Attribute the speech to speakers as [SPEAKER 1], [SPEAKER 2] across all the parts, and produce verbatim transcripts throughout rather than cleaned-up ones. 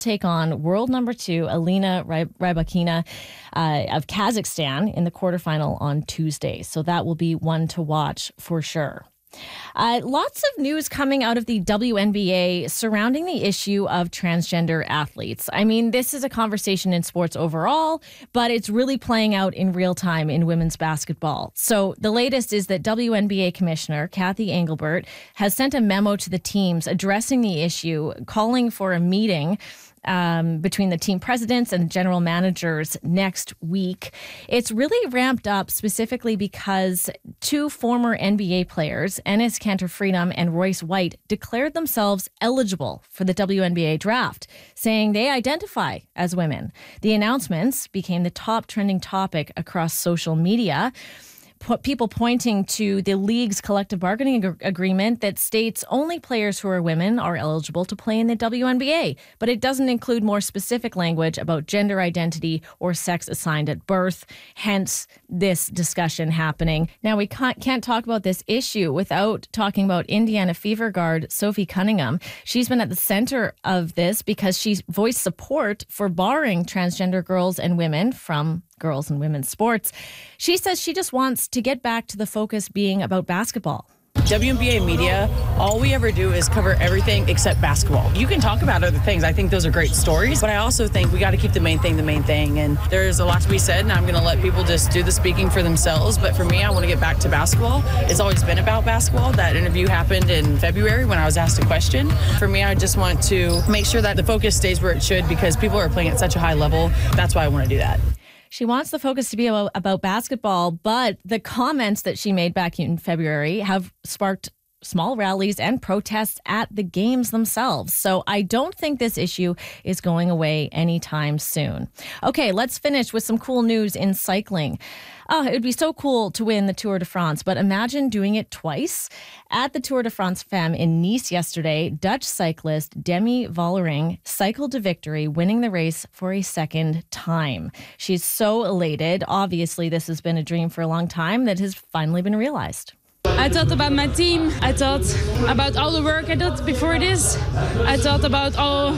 [SPEAKER 1] take on world number two, Alina Rybakina uh, of Kazakhstan in the quarterfinal on Tuesday. So that will be one to watch for sure. Uh, lots of news coming out of the W N B A surrounding the issue of transgender athletes. I mean, this is a conversation in sports overall, but it's really playing out in real time in women's basketball. So the latest is that W N B A Commissioner Cathy Engelbert has sent a memo to the teams addressing the issue, calling for a meeting Um, between the team presidents and general managers next week. It's really ramped up specifically because two former N B A players, Enes Kanter Freedom and Royce White, declared themselves eligible for the W N B A draft, saying they identify as women. The announcements became the top trending topic across social media. People pointing to the league's collective bargaining ag- agreement that states only players who are women are eligible to play in the W N B A, but it doesn't include more specific language about gender identity or sex assigned at birth, hence this discussion happening. Now, we can't, can't talk about this issue without talking about Indiana Fever guard Sophie Cunningham. She's been at the center of this because she's voiced support for barring transgender girls and women from girls and women's sports. She says she just wants to get back to the focus being about basketball.
[SPEAKER 2] W N B A media, all we ever do is cover everything except basketball. You can talk about other things. I think those are great stories, but I also think we got to keep the main thing the main thing. And there's a lot to be said, and I'm going to let people just do the speaking for themselves. But for me, I want to get back to basketball. It's always been about basketball. That interview happened in February when I was asked a question. For me, I just want to make sure that the focus stays where it should because people are playing at such a high level. That's why I want to do that.
[SPEAKER 1] She wants the focus to be about, about basketball, but the comments that she made back in February have sparked small rallies and protests at the games themselves. So I don't think this issue is going away anytime soon. Okay, let's finish with some cool news in cycling. Oh, it would be so cool to win the Tour de France, but imagine doing it twice. At the Tour de France Femme in Nice yesterday, Dutch cyclist Demi Vollering cycled to victory, winning the race for a second time. She's so elated. Obviously, this has been a dream for a long time that has finally been realized.
[SPEAKER 3] I thought about my team. I thought about all the work I did before this. I thought about all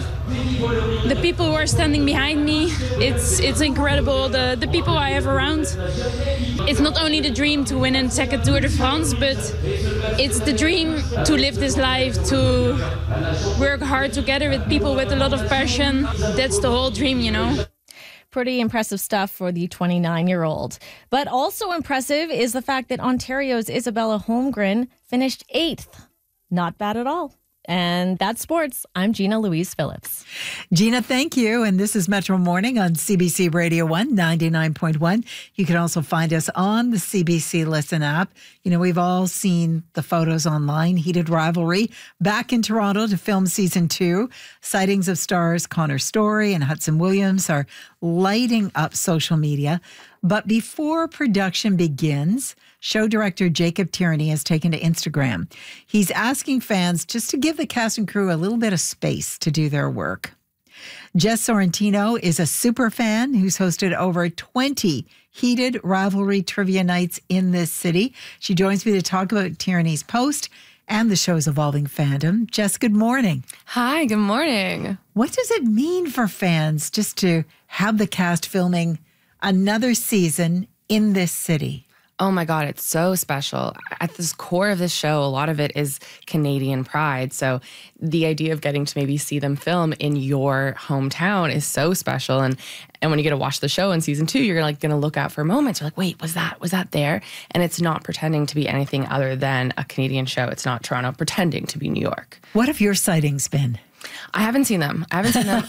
[SPEAKER 3] the people who are standing behind me. It's it's incredible, the, the people I have around. It's not only the dream to win a second Tour de France, but it's the dream to live this life, to work hard together with people with a lot of passion. That's the whole dream, you know.
[SPEAKER 1] Pretty impressive stuff for the twenty-nine-year-old. But also impressive is the fact that Ontario's Isabella Holmgren finished eighth. Not bad at all. And that's sports. I'm Gina Louise Phillips.
[SPEAKER 4] Gina, thank you. And this is Metro Morning on C B C Radio one, ninety-nine point one. You can also find us on the C B C Listen app. You know, we've all seen the photos online. Heated rivalry back in Toronto to film season two. Sightings of stars Connor Story and Hudson Williams are lighting up social media. But before production begins, show director Jacob Tierney has taken to Instagram. He's asking fans just to give the cast and crew a little bit of space to do their work. Jess Sorrentino is a super fan who's hosted over twenty heated rivalry trivia nights in this city. She joins me to talk about Tierney's post and the show's evolving fandom. Jess, good morning.
[SPEAKER 5] Hi, good morning.
[SPEAKER 4] What does it mean for fans just to have the cast filming another season in this city?
[SPEAKER 5] Oh my God, it's so special. At the core of this show, a lot of it is Canadian pride. So the idea of getting to maybe see them film in your hometown is so special. And and when you get to watch the show in season two, you're like going to look out for moments. You're like, wait, was that, was that there? And it's not pretending to be anything other than a Canadian show. It's not Toronto pretending to be New York.
[SPEAKER 4] What have your sightings been?
[SPEAKER 5] I haven't seen them. I haven't seen them.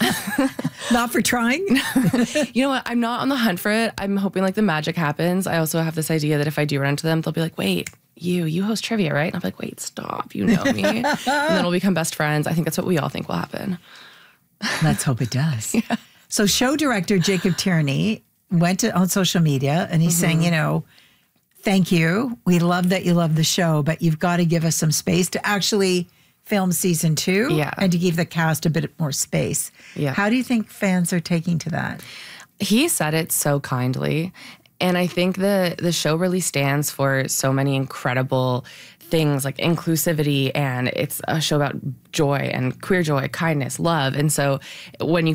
[SPEAKER 4] Not for trying?
[SPEAKER 5] You know what? I'm not on the hunt for it. I'm hoping like the magic happens. I also have this idea that if I do run into them, they'll be like, wait, you, you host trivia, right? And I'm like, wait, stop. You know me. And then we'll become best friends. I think that's what we all think will happen.
[SPEAKER 4] Let's hope it does.
[SPEAKER 5] Yeah.
[SPEAKER 4] So show director Jacob Tierney went to, on social media and he's mm-hmm. saying, you know, thank you. We love that you love the show, but you've got to give us some space to actually film season two
[SPEAKER 5] yeah.
[SPEAKER 4] and to give the cast a bit more space.
[SPEAKER 5] Yeah.
[SPEAKER 4] How do you think fans are taking to that?
[SPEAKER 5] He said it so kindly. And I think the the show really stands for so many incredible things like inclusivity, and it's a show about joy and queer joy, kindness, love. And so when you